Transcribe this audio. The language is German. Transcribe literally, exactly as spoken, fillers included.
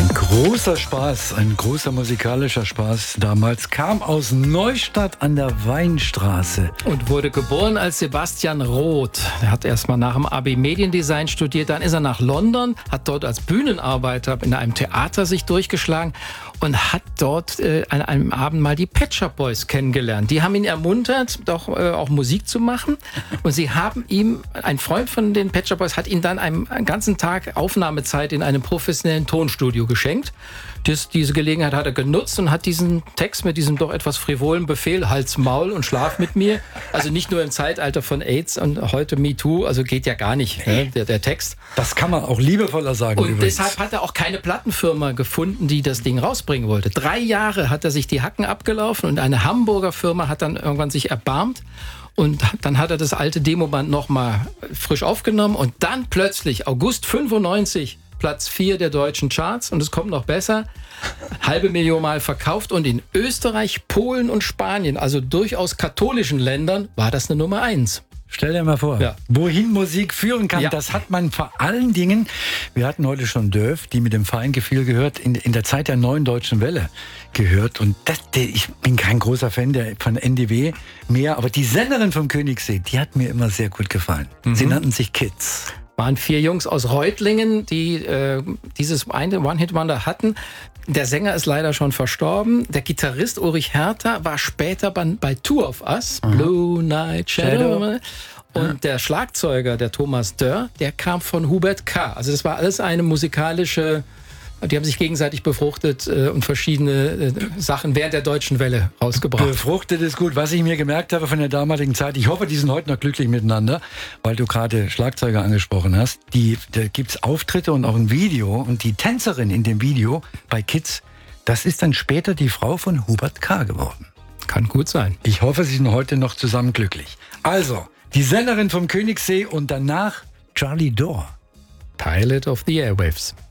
Ein großer Spaß, ein großer musikalischer Spaß damals, kam aus Neustadt an der Weinstraße. Und wurde geboren als Sebastian Roth. Er hat erst mal nach dem Abi Mediendesign studiert, dann ist er nach London, hat dort als Bühnenarbeiter in einem Theater sich durchgeschlagen und hat dort äh, an einem Abend mal die Pet Shop Boys kennengelernt. Die haben ihn ermuntert, doch äh, auch Musik zu machen. Und sie haben ihm, ein Freund von den Pet Shop Boys hat ihm dann einen, einen ganzen Tag Aufnahmezeit in einem professionellen Tonstudio geschenkt. Das, diese Gelegenheit hat er genutzt und hat diesen Text mit diesem doch etwas frivolen Befehl, Hals, Maul und Schlaf mit mir, also nicht nur im Zeitalter von AIDS und heute MeToo, also geht ja gar nicht, ne, der, der Text. Das kann man auch liebevoller sagen. Und übrigens. Deshalb hat er auch keine Plattenfirma gefunden, die das Ding rausbringen wollte. Drei Jahre hat er sich die Hacken abgelaufen und eine Hamburger Firma hat dann irgendwann sich erbarmt. Und dann hat er das alte Demoband nochmal frisch aufgenommen und dann plötzlich, August fünfundneunzig, Platz vier der deutschen Charts und es kommt noch besser, halbe Million Mal verkauft und in Österreich, Polen und Spanien, also durchaus katholischen Ländern, war das eine Nummer eins. Stell dir mal vor, Ja. wohin Musik führen kann, Ja. das hat man vor allen Dingen, wir hatten heute schon Dörf, die mit dem Feingefühl gehört, in, in der Zeit der neuen deutschen Welle gehört. Und das, ich bin kein großer Fan der, von N D W mehr, aber die Sängerin vom Königssee, die hat mir immer sehr gut gefallen. Mhm. Sie nannten sich Kids. Waren vier Jungs aus Reutlingen, die äh, dieses eine One-Hit-Wonder hatten. Der Sänger ist leider schon verstorben. Der Gitarrist Ulrich Hertha war später bei, bei Two of Us, mhm. Blue Night Shadow. Shadow. Und ja. der Schlagzeuger, der Thomas Dörr, der kam von Hubert K. Also das war alles eine musikalische... Die haben sich gegenseitig befruchtet äh, und verschiedene äh, Sachen während der deutschen Welle rausgebracht. Befruchtet ist gut. Was ich mir gemerkt habe von der damaligen Zeit, ich hoffe, die sind heute noch glücklich miteinander, weil du gerade Schlagzeuger angesprochen hast. Die, da gibt's Auftritte und auch ein Video. Und die Tänzerin in dem Video bei Kids, das ist dann später die Frau von Hubert K. geworden. Kann gut sein. Ich hoffe, sie sind heute noch zusammen glücklich. Also, die Sängerin vom Königssee und danach Charlie Dore. Pilot of the Airwaves.